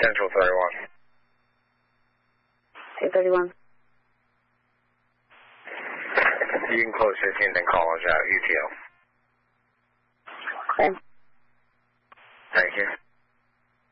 Central 31. Okay, 31. You can close 15, then call us out, UTL. Okay. Thank you.